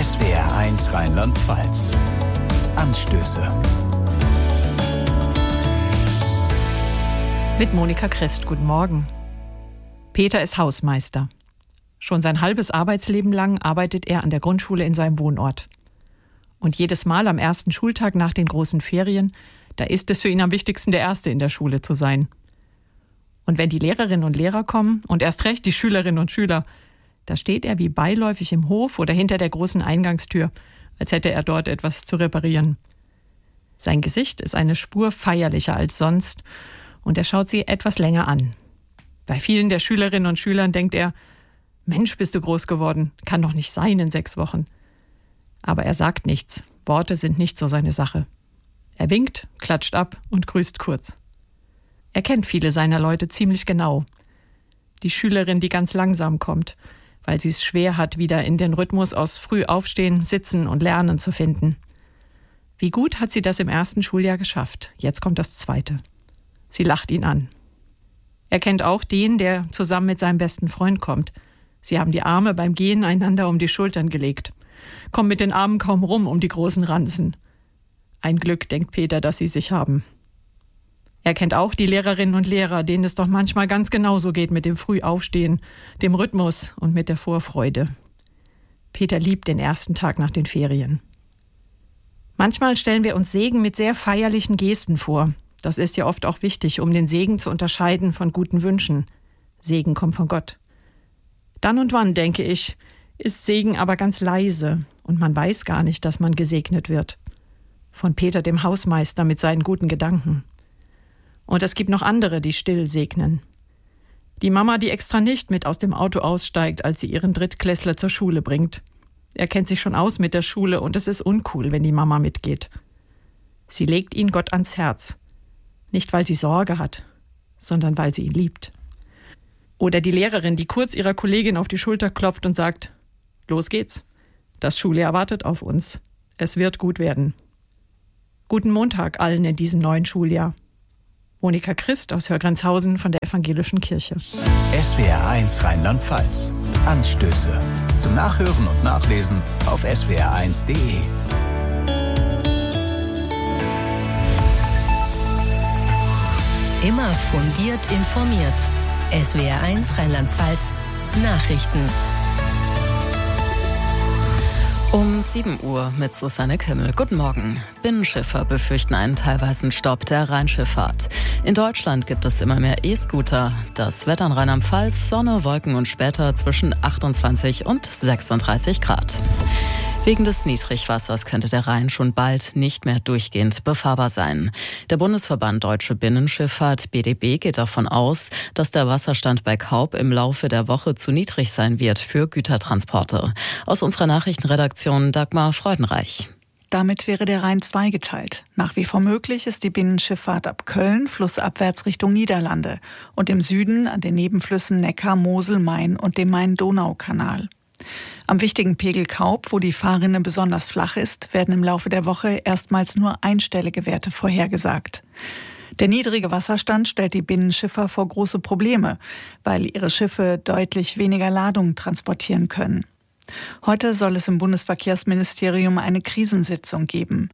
SWR1 Rheinland-Pfalz. Anstöße. Mit Monika Christ, guten Morgen. Peter ist Hausmeister. Schon sein halbes Arbeitsleben lang arbeitet er an der Grundschule in seinem Wohnort. Und jedes Mal am ersten Schultag nach den großen Ferien, da ist es für ihn am wichtigsten, der Erste in der Schule zu sein. Und wenn die Lehrerinnen und Lehrer kommen und erst recht die Schülerinnen und Schüler, da steht er wie beiläufig im Hof oder hinter der großen Eingangstür, als hätte er dort etwas zu reparieren. Sein Gesicht ist eine Spur feierlicher als sonst und er schaut sie etwas länger an. Bei vielen der Schülerinnen und Schülern denkt er, Mensch, bist du groß geworden, kann doch nicht sein in 6 Wochen. Aber er sagt nichts, Worte sind nicht so seine Sache. Er winkt, klatscht ab und grüßt kurz. Er kennt viele seiner Leute ziemlich genau. Die Schülerin, die ganz langsam kommt, weil sie es schwer hat, wieder in den Rhythmus aus früh aufstehen, sitzen und lernen zu finden. Wie gut hat sie das im ersten Schuljahr geschafft. Jetzt kommt das zweite. Sie lacht ihn an. Er kennt auch den, der zusammen mit seinem besten Freund kommt. Sie haben die Arme beim Gehen einander um die Schultern gelegt. Kommen mit den Armen kaum rum um die großen Ranzen. Ein Glück, denkt Peter, dass sie sich haben. Er kennt auch die Lehrerinnen und Lehrer, denen es doch manchmal ganz genauso geht mit dem Frühaufstehen, dem Rhythmus und mit der Vorfreude. Peter liebt den ersten Tag nach den Ferien. Manchmal stellen wir uns Segen mit sehr feierlichen Gesten vor. Das ist ja oft auch wichtig, um den Segen zu unterscheiden von guten Wünschen. Segen kommt von Gott. Dann und wann, denke ich, ist Segen aber ganz leise und man weiß gar nicht, dass man gesegnet wird. Von Peter, dem Hausmeister, mit seinen guten Gedanken. Und es gibt noch andere, die still segnen. Die Mama, die extra nicht mit aus dem Auto aussteigt, als sie ihren Drittklässler zur Schule bringt. Er kennt sich schon aus mit der Schule und es ist uncool, wenn die Mama mitgeht. Sie legt ihn Gott ans Herz. Nicht, weil sie Sorge hat, sondern weil sie ihn liebt. Oder die Lehrerin, die kurz ihrer Kollegin auf die Schulter klopft und sagt, los geht's. Das Schuljahr wartet auf uns. Es wird gut werden. Guten Montag allen in diesem neuen Schuljahr. Monika Christ aus Hörgrenzhausen von der Evangelischen Kirche. SWR1 Rheinland-Pfalz. Anstöße. Zum Nachhören und Nachlesen auf swr1.de. Immer fundiert informiert. SWR1 Rheinland-Pfalz Nachrichten. Um 7 Uhr mit Susanne Kimmel. Guten Morgen. Binnenschiffer befürchten einen teilweisen Stopp der Rheinschifffahrt. In Deutschland gibt es immer mehr E-Scooter. Das Wetter in Rheinland-Pfalz, Sonne, Wolken und später zwischen 28 und 36 Grad. Wegen des Niedrigwassers könnte der Rhein schon bald nicht mehr durchgehend befahrbar sein. Der Bundesverband Deutsche Binnenschifffahrt BDB geht davon aus, dass der Wasserstand bei Kaub im Laufe der Woche zu niedrig sein wird für Gütertransporte. Aus unserer Nachrichtenredaktion Dagmar Freudenreich. Damit wäre der Rhein zweigeteilt. Nach wie vor möglich ist die Binnenschifffahrt ab Köln, flussabwärts Richtung Niederlande und im Süden an den Nebenflüssen Neckar, Mosel, Main und dem Main-Donau-Kanal. Am wichtigen Pegel Kaub, wo die Fahrrinne besonders flach ist, werden im Laufe der Woche erstmals nur einstellige Werte vorhergesagt. Der niedrige Wasserstand stellt die Binnenschiffer vor große Probleme, weil ihre Schiffe deutlich weniger Ladung transportieren können. Heute soll es im Bundesverkehrsministerium eine Krisensitzung geben.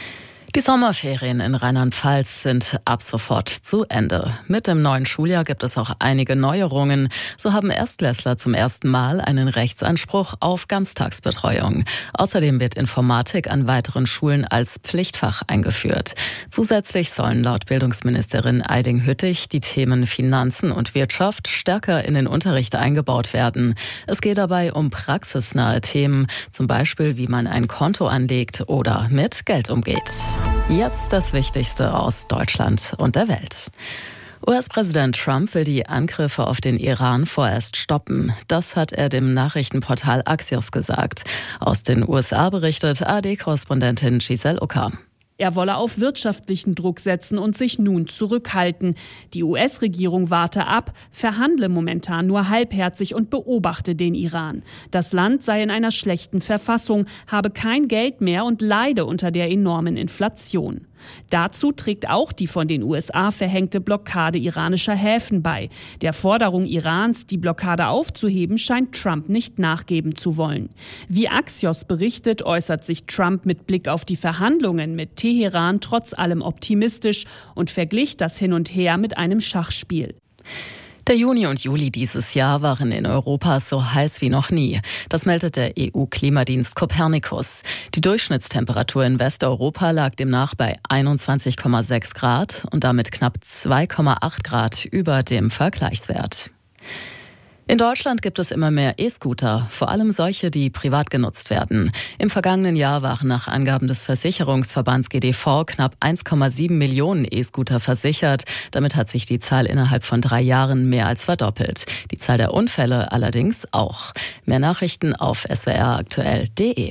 Die Sommerferien in Rheinland-Pfalz sind ab sofort zu Ende. Mit dem neuen Schuljahr gibt es auch einige Neuerungen. So haben Erstklässler zum ersten Mal einen Rechtsanspruch auf Ganztagsbetreuung. Außerdem wird Informatik an weiteren Schulen als Pflichtfach eingeführt. Zusätzlich sollen laut Bildungsministerin Eiding-Hüttich die Themen Finanzen und Wirtschaft stärker in den Unterricht eingebaut werden. Es geht dabei um praxisnahe Themen, zum Beispiel wie man ein Konto anlegt oder mit Geld umgeht. Jetzt das Wichtigste aus Deutschland und der Welt. US-Präsident Trump will die Angriffe auf den Iran vorerst stoppen. Das hat er dem Nachrichtenportal Axios gesagt. Aus den USA berichtet ARD-Korrespondentin Giselle Ucker. Er wolle auf wirtschaftlichen Druck setzen und sich nun zurückhalten. Die US-Regierung warte ab, verhandle momentan nur halbherzig und beobachte den Iran. Das Land sei in einer schlechten Verfassung, habe kein Geld mehr und leide unter der enormen Inflation. Dazu trägt auch die von den USA verhängte Blockade iranischer Häfen bei. Der Forderung Irans, die Blockade aufzuheben, scheint Trump nicht nachgeben zu wollen. Wie Axios berichtet, äußert sich Trump mit Blick auf die Verhandlungen mit Teheran trotz allem optimistisch und verglich das Hin und Her mit einem Schachspiel. Der Juni und Juli dieses Jahr waren in Europa so heiß wie noch nie. Das meldet der EU-Klimadienst Copernicus. Die Durchschnittstemperatur in Westeuropa lag demnach bei 21,6 Grad und damit knapp 2,8 Grad über dem Vergleichswert. In Deutschland gibt es immer mehr E-Scooter, vor allem solche, die privat genutzt werden. Im vergangenen Jahr waren nach Angaben des Versicherungsverbands GDV knapp 1,7 Millionen E-Scooter versichert. Damit hat sich die Zahl innerhalb von 3 Jahren mehr als verdoppelt. Die Zahl der Unfälle allerdings auch. Mehr Nachrichten auf swraktuell.de.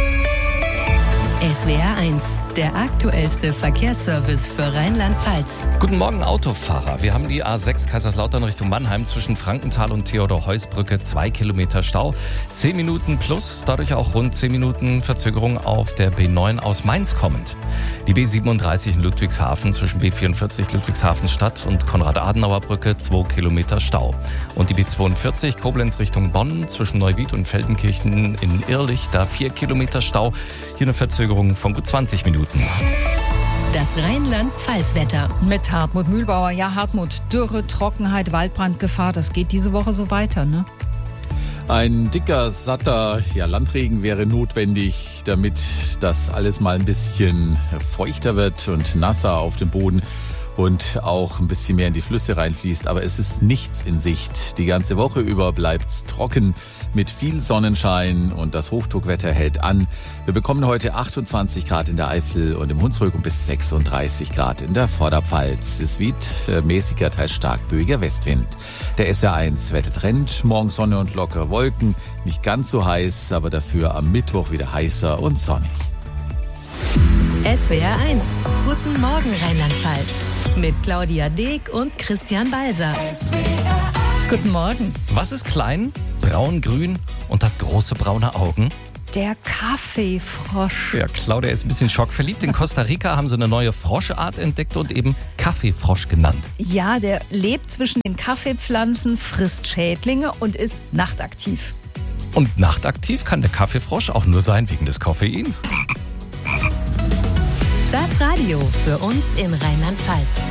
SWR 1, der aktuellste Verkehrsservice für Rheinland-Pfalz. Guten Morgen, Autofahrer. Wir haben die A6 Kaiserslautern Richtung Mannheim zwischen Frankenthal und Theodor-Heuss-Brücke 2 Kilometer Stau. 10 Minuten plus, dadurch auch rund 10 Minuten Verzögerung auf der B9 aus Mainz kommend. Die B37 in Ludwigshafen zwischen B44 Ludwigshafen-Stadt und Konrad-Adenauer-Brücke 2 Kilometer Stau. Und die B42 Koblenz Richtung Bonn zwischen Neuwied und Feldenkirchen in Irrlich, da 4 Kilometer Stau. Hier eine Verzögerung von gut 20 Minuten. Das Rheinland-Pfalz-Wetter. Mit Hartmut Mühlbauer. Ja, Hartmut, Dürre, Trockenheit, Waldbrandgefahr, das geht diese Woche so weiter, ne? Ein dicker, satter Landregen wäre notwendig, damit das alles mal ein bisschen feuchter wird und nasser auf dem Boden und auch ein bisschen mehr in die Flüsse reinfließt. Aber es ist nichts in Sicht. Die ganze Woche über bleibt's trocken mit viel Sonnenschein und das Hochdruckwetter hält an. Wir bekommen heute 28 Grad in der Eifel und im Hunsrück und bis 36 Grad in der Vorderpfalz. Es weht mäßiger, teils stark böiger Westwind. Der SWR1 Wettertrend, morgen Sonne und lockere Wolken. Nicht ganz so heiß, aber dafür am Mittwoch wieder heißer und sonnig. SWR 1, guten Morgen Rheinland-Pfalz. Mit Claudia Deek und Christian Balser. Guten Morgen. Was ist klein, braun-grün und hat große braune Augen? Der Kaffeefrosch. Ja, Claudia ist ein bisschen schockverliebt. In Costa Rica haben sie eine neue Froschart entdeckt und eben Kaffeefrosch genannt. Ja, der lebt zwischen den Kaffeepflanzen, frisst Schädlinge und ist nachtaktiv. Und nachtaktiv kann der Kaffeefrosch auch nur sein wegen des Koffeins. Das Radio für uns in Rheinland-Pfalz.